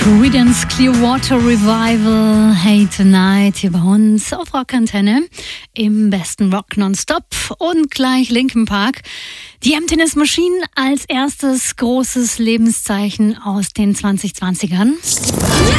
Creedence Clearwater Revival, Hey Tonight, hier bei uns auf Rockantenne im besten Rock nonstop und gleich Linkin Park. Die Emptiness Machine als erstes großes Lebenszeichen aus den 2020ern.